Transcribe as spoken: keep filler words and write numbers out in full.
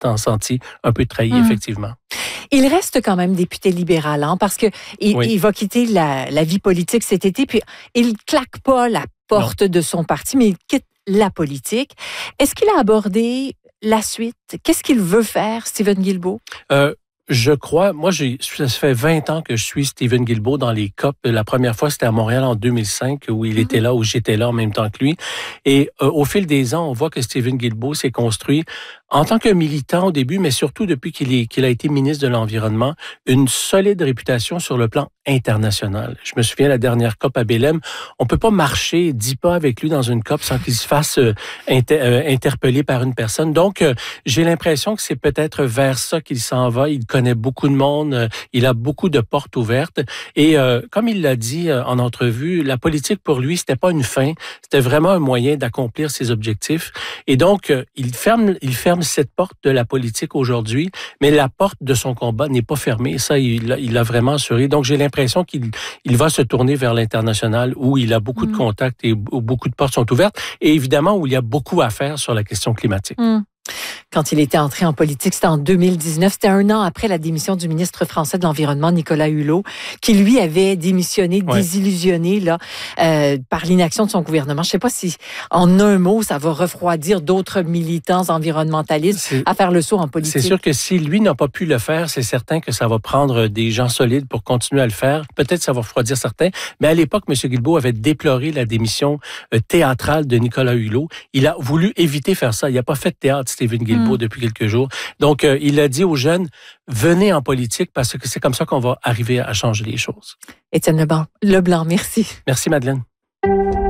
senti un peu trahi, mmh. effectivement. Il reste quand même député libéral, hein, parce qu'il oui. il va quitter la, la vie politique cet été, puis il ne claque pas la porte non. de son parti, mais il quitte la politique. Est-ce qu'il a abordé la suite? Qu'est-ce qu'il veut faire, Steven Guilbeault? Euh, Je crois, moi, j'ai, ça fait vingt ans que je suis Steven Guilbeault dans les C O P. La première fois, c'était à Montréal en deux mille cinq, où il mm-hmm. était là, où j'étais là en même temps que lui. Et euh, au fil des ans, on voit que Steven Guilbeault s'est construit en tant que militant au début, mais surtout depuis qu'il, est, qu'il a été ministre de l'Environnement, une solide réputation sur le plan international. Je me souviens, la dernière C O P à Belém, on peut pas marcher dix pas avec lui dans une C O P sans qu'il se fasse euh, inter, euh, interpeller par une personne. Donc, euh, j'ai l'impression que c'est peut-être vers ça qu'il s'en va. Il connaît beaucoup de monde, euh, il a beaucoup de portes ouvertes. Et euh, comme il l'a dit euh, en entrevue, la politique pour lui, c'était pas une fin, c'était vraiment un moyen d'accomplir ses objectifs. Et donc, euh, il ferme, il ferme cette porte de la politique aujourd'hui, mais la porte de son combat n'est pas fermée. Ça, il, il l'a vraiment assuré. Donc, j'ai l'impression qu'il il va se tourner vers l'international où il a beaucoup mmh. de contacts et où beaucoup de portes sont ouvertes. Et évidemment, où il y a beaucoup à faire sur la question climatique. Mmh. Quand il était entré en politique, c'était en deux mille dix-neuf. C'était un an après la démission du ministre français de l'Environnement, Nicolas Hulot, qui lui avait démissionné, ouais. désillusionné là, euh, par l'inaction de son gouvernement. Je ne sais pas si, en un mot, ça va refroidir d'autres militants environnementalistes c'est, à faire le saut en politique. C'est sûr que si lui n'a pas pu le faire, c'est certain que ça va prendre des gens solides pour continuer à le faire. Peut-être ça va refroidir certains. Mais à l'époque, M. Guilbeault avait déploré la démission théâtrale de Nicolas Hulot. Il a voulu éviter faire ça. Il n'a pas fait de théâtre, Steven Guilbeault. Mmh. depuis quelques jours. Donc, euh, il a dit aux jeunes, venez en politique parce que c'est comme ça qu'on va arriver à changer les choses. Étienne Leblanc, Leblanc, merci. Merci, Madeleine.